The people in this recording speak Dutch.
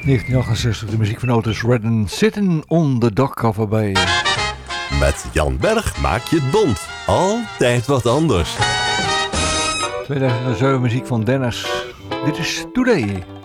1968, de muziek van Otis Redding, Sitting on the Dock of Bay. Met Jan Berg maak je het bond. Altijd wat anders. 2007, muziek van Dennis. Dit is Today.